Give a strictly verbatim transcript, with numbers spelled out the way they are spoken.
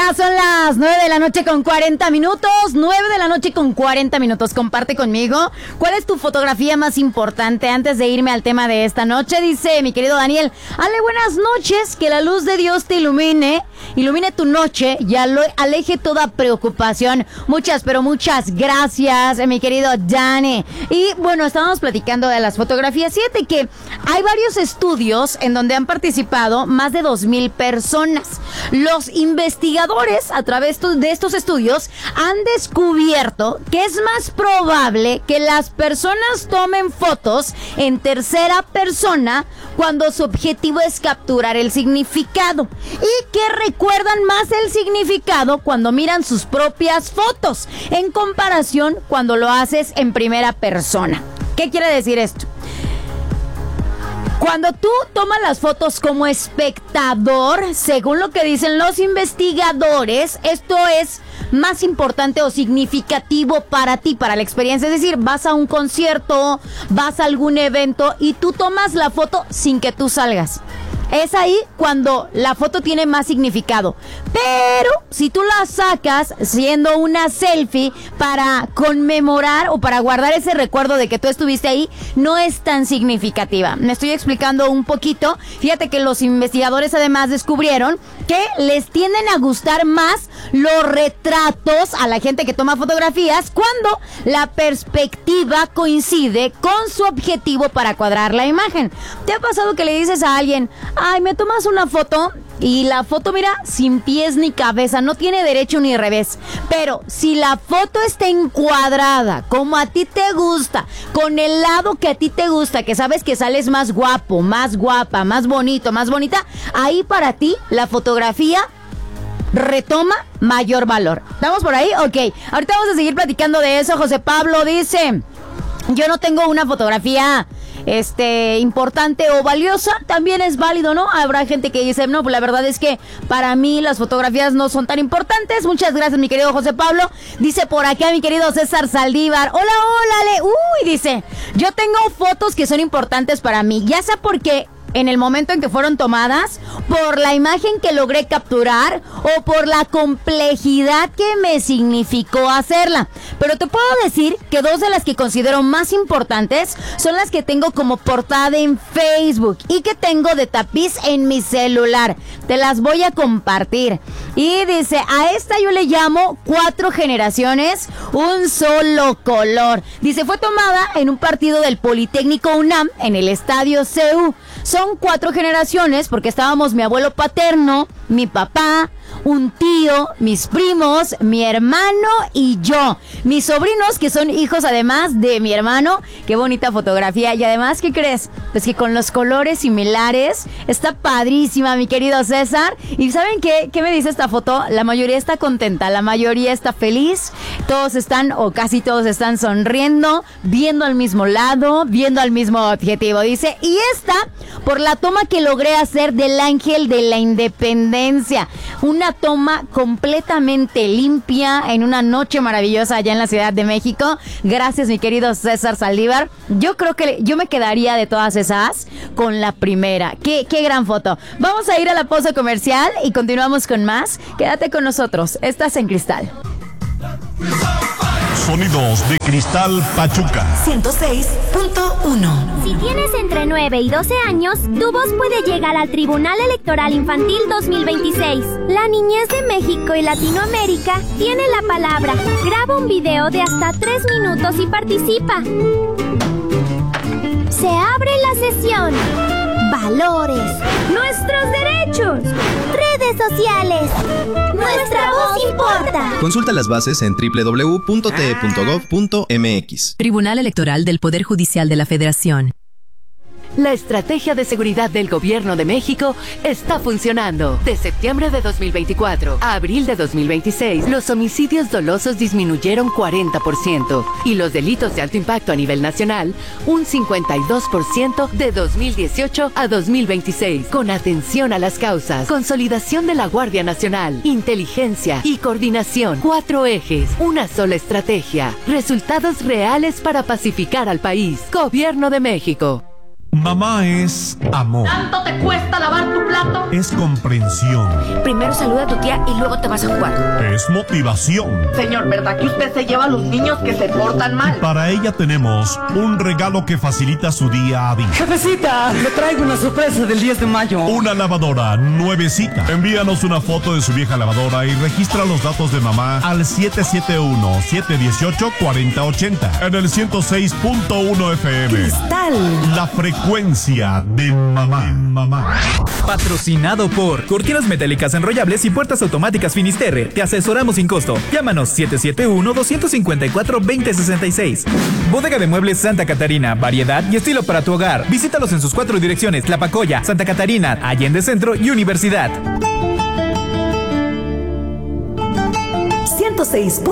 Ya son las nueve de la noche con cuarenta minutos. nueve de la noche con cuarenta minutos. Comparte conmigo. ¿Cuál es tu fotografía más importante? Antes de irme al tema de esta noche, dice mi querido Daniel: Ale, buenas noches. Que la luz de Dios te ilumine. Ilumine tu noche y aleje toda preocupación. Muchas, pero muchas gracias, mi querido Dani. Y bueno, estábamos platicando de las fotografías. Fíjate que hay varios estudios en donde han participado más de dos mil personas. Los investigadores, a través de estos estudios, han descubierto que es más probable que las personas tomen fotos en tercera persona cuando su objetivo es capturar el significado, y que recuerdan más el significado cuando miran sus propias fotos en comparación cuando lo haces en primera persona. ¿Qué quiere decir esto? Cuando tú tomas las fotos como espectador, según lo que dicen los investigadores, esto es más importante o significativo para ti, para la experiencia. Es decir, vas a un concierto, vas a algún evento y tú tomas la foto sin que tú salgas. Es ahí cuando la foto tiene más significado. Pero si tú la sacas siendo una selfie para conmemorar o para guardar ese recuerdo de que tú estuviste ahí, no es tan significativa. Me estoy explicando un poquito. Fíjate que los investigadores además descubrieron que les tienden a gustar más los retratos a la gente que toma fotografías cuando la perspectiva coincide con su objetivo para cuadrar la imagen. ¿Te ha pasado que le dices a alguien: ay, me tomas una foto? Y la foto, mira, sin pies ni cabeza, no tiene derecho ni revés. Pero si la foto está encuadrada como a ti te gusta, con el lado que a ti te gusta, que sabes que sales más guapo, más guapa, más bonito, más bonita, ahí para ti la fotografía retoma mayor valor. ¿Estamos por ahí? Ok. Ahorita vamos a seguir platicando de eso. José Pablo dice: yo no tengo una fotografía este importante o valiosa. También es válido, ¿no? Habrá gente que dice: no, pues la verdad es que para mí las fotografías no son tan importantes. Muchas gracias, mi querido José Pablo. Dice por acá mi querido César Saldívar: hola, hola, Ale. Uy, dice: yo tengo fotos que son importantes para mí, ya sea porque en el momento en que fueron tomadas, por la imagen que logré capturar o por la complejidad que me significó hacerla. Pero te puedo decir que dos de las que considero más importantes son las que tengo como portada en Facebook y que tengo de tapiz en mi celular. Te las voy a compartir. Y dice: a esta yo le llamo Cuatro Generaciones, un solo color. Dice: fue tomada en un partido del Politécnico UNAM en el Estadio C U. Son cuatro generaciones porque estábamos mi abuelo paterno, mi papá, un tío, mis primos, mi hermano y yo. Mis sobrinos, que son hijos además de mi hermano. Qué bonita fotografía. Y además, ¿qué crees? Pues que con los colores similares está padrísima, mi querido César. ¿Y saben qué? ¿Qué me dice esta foto? La mayoría está contenta, la mayoría está feliz. Todos están, o casi todos están sonriendo, viendo al mismo lado, viendo al mismo objetivo. Dice: y esta por la toma que logré hacer del Ángel de la Independencia. Una toma completamente limpia en una noche maravillosa allá en la Ciudad de México. Gracias, mi querido César Saldívar. Yo creo que yo me quedaría de todas esas con la primera. Qué, qué gran foto. Vamos a ir a la pausa comercial y continuamos con más. Quédate con nosotros. Estás en Cristal. Sonidos de Cristal Pachuca ciento seis punto uno. Si tienes entre nueve y doce años, tu voz puede llegar al Tribunal Electoral Infantil dos mil veintiséis. La niñez de México y Latinoamérica tiene la palabra. Graba un video de hasta tres minutos y participa. Se abre la sesión. Valores. Nuestros derechos. Redes sociales. Nuestra voz importa. Consulta las bases en doble u doble u doble u punto t e punto gov punto m x. Tribunal Electoral del Poder Judicial de la Federación. La estrategia de seguridad del Gobierno de México está funcionando. De septiembre de dos mil veinticuatro a abril de dos mil veintiséis, los homicidios dolosos disminuyeron cuarenta por ciento y los delitos de alto impacto a nivel nacional un cincuenta y dos por ciento de dos mil dieciocho a dos mil veintiséis. Con atención a las causas, consolidación de la Guardia Nacional, inteligencia y coordinación. Cuatro ejes, una sola estrategia. Resultados reales para pacificar al país. Gobierno de México. Mamá es amor. ¿Tanto te cuesta lavar tu plato? Es comprensión. Primero saluda a tu tía y luego te vas a jugar. Es motivación. Señor, ¿verdad que usted se lleva a los niños que se portan mal? Para ella tenemos un regalo que facilita su día a día. Jefecita, le traigo una sorpresa del diez de mayo. Una lavadora nuevecita. Envíanos una foto de su vieja lavadora y registra los datos de mamá al siete siete uno, siete uno ocho, cuatro cero ocho cero en el ciento seis punto uno F M. Cristal. La frecuencia de mamá. mamá. Patrocinado por Cortinas Metálicas Enrollables y Puertas Automáticas Finisterre. Te asesoramos sin costo. Llámanos siete siete uno, dos cinco cuatro, dos cero seis seis. Bodega de Muebles Santa Catarina. Variedad y estilo para tu hogar. Visítalos en sus cuatro direcciones: La Pacoya, Santa Catarina, Allende Centro y Universidad. ciento seis